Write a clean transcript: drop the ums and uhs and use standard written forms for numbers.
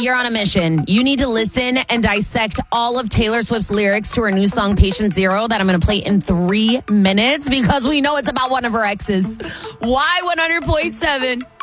you're on a mission. You need to listen and dissect all of Taylor Swift's lyrics to her new song, Patient Zero, that I'm going to play in 3 minutes because we know it's about one of her exes. Y 100.7.